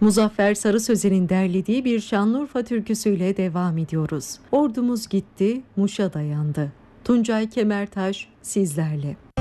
Muzaffer Sarı Sözen'in derlediği bir Şanlıurfa türküsüyle devam ediyoruz. Ordumuz gitti, Muş'a dayandı. Tuncay Kemertaş sizlerle.